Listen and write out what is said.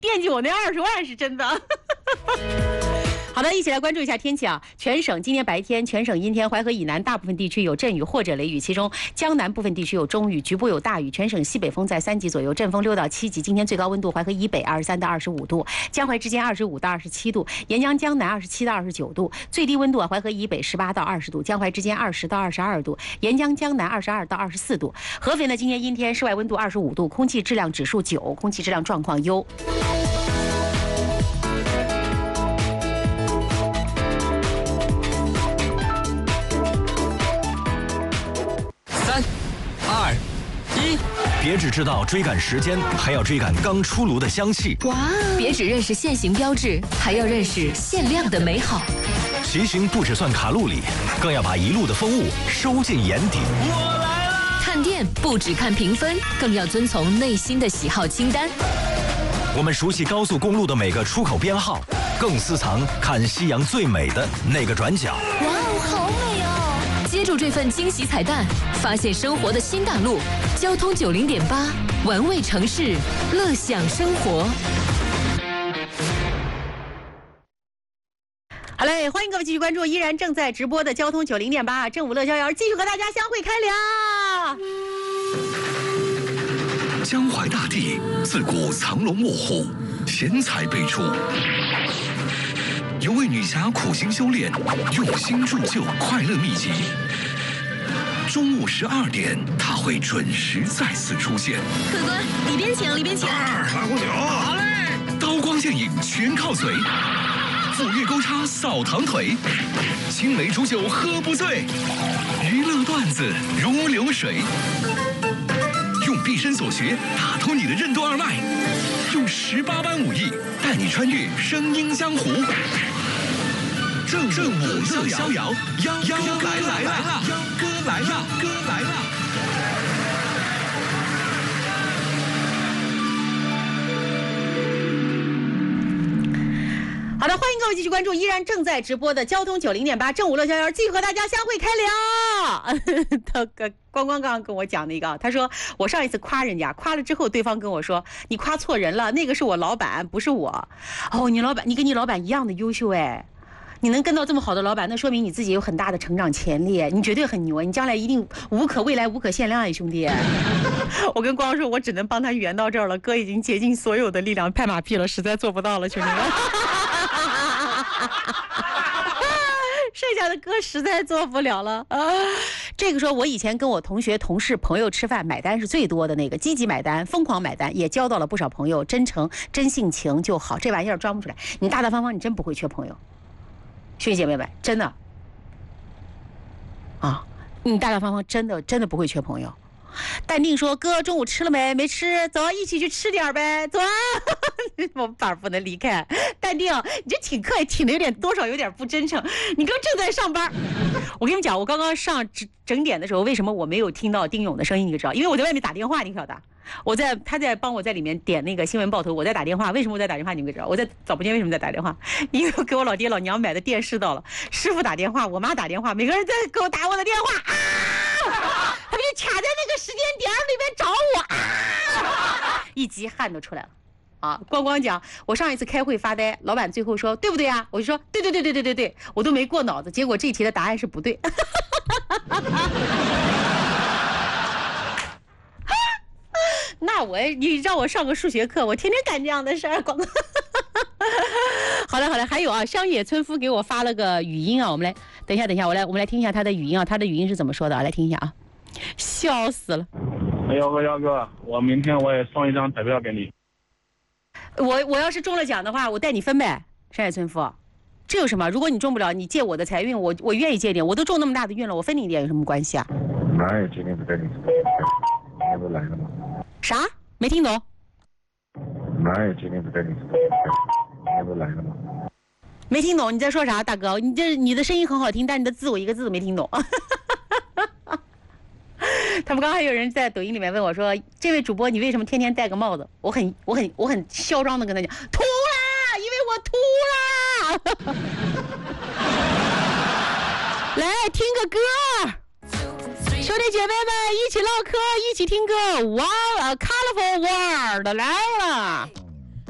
惦记我那20万是真的。好的，一起来关注一下天气啊！全省今天白天全省阴天，淮河以南大部分地区有阵雨或者雷雨，其中江南部分地区有中雨，局部有大雨。全省西北风在3级左右，阵风6到7级。今天最高温度淮河以北23到25度，江淮之间25到27度，沿江江南27到29度。最低温度淮河以北18到20度，江淮之间20到22度，沿江江南22到24度。合肥呢，今天阴天，室外温度25度，空气质量指数9，空气质量状况优。 3、2、1，别只知道追赶时间，还要追赶刚出炉的香气。 哇！别只认识限行标志，还要认识限量的美好。 骑行不只算卡路里，更要把一路的风物收进眼底。 我来了！看店不只看评分，更要遵从内心的喜好清单。 我们熟悉高速公路的每个出口编号，更私藏看夕阳最美的那个转角。 哇哦，好美哦！接住这份惊喜彩蛋，发现生活的新大陆。交通90.8，玩味城市，乐享生活。 好嘞，欢迎各位继续关注依然正在直播的交通90.8正午乐逍遥，继续和大家相会开聊。 江淮大地自古藏龙卧虎，贤才辈出。有位女侠苦心修炼，用心铸就快乐秘籍。中午12点，她会准时再次出现。 客官，里边请，里边请。 来壶酒。好嘞。刀光剑影全靠嘴，斧钺钩叉扫堂腿，青梅煮酒喝不醉，娱乐段子如流水。用毕生所学打通你的任督二脉，用18般武艺带你穿越声音江湖。正午乐逍遥，幺哥来了，幺哥来了，哥来了。 好的，欢迎各位继续关注依然正在直播的交通90.8正午乐逍遥，继续和大家相会开聊。他光刚刚跟我讲的一个，他说我上一次夸人家，夸了之后对方跟我说你夸错人了，那个是我老板，不是我。哦，你老板，你跟你老板一样的优秀哎。你能跟到这么好的老板，那说明你自己有很大的成长潜力，你绝对很牛，你将来一定未来无可限量呀，兄弟。我跟光说，我只能帮他圆到这儿了，哥已经竭尽所有的力量拍马屁了，实在做不到了，兄弟们。剩下的哥实在做不了了啊！这个说，我以前跟我同学、同事、朋友吃饭，买单是最多的那个，积极买单，疯狂买单，也交到了不少朋友，真诚、真性情就好，这玩意儿装不出来。你大大方方，你真不会缺朋友。兄弟姐妹们，真的啊，你大大方方真的不会缺朋友。淡定说：“哥，中午吃了没？没吃，走，一起去吃点呗，走啊！”我们板不能离开。淡定，你这挺客气，挺的多少有点不真诚。你刚正在上班，我跟你讲，我刚刚上整点的时候，为什么我没有听到丁勇的声音？你就知道，因为我在外面打电话，你晓得。他在帮我在里面点那个新闻报头，我在打电话。为什么我在打电话？你们知道？我在早播间为什么在打电话？因为我给我老爹老娘买的电视到了，师傅打电话，我妈打电话，每个人在给我打我的电话啊！他们就卡在那个时间点里面找我啊！一激汗都出来了啊！光讲，我上一次开会发呆，老板最后说对不对啊？我就说对，我都没过脑子，结果这题的答案是不对。那你让我上个数学课，我天天干这样的事儿。广告。好了，还有啊，乡野村夫给我发了个语音啊，我们来等一下，我们来听一下他的语音啊，他的语音是怎么说的啊？来听一下啊，笑死了。 姚哥，我明天我也送一张彩票给你。 我要是中了奖的话，我带你分呗，乡野村夫。这有什么？如果你中不了，你借我的财运，我愿意借点，我都中那么大的运了，我分你一点有什么关系啊？ 哪有今天不带你？你不来了吗？ 啥？没听懂？ 哪有今天不带你？你不来了吗？ 没听懂，你在说啥，大哥？你的声音很好听，但你的字我一个字都没听懂。他们刚刚还有人在抖音里面问我说：“这位主播，你为什么天天戴个帽子？”我很嚣张的跟他讲：“秃啦，因为我秃啦。”来听个歌，兄弟姐妹们一起唠嗑，一起听歌。Wow, a colorful world 来了。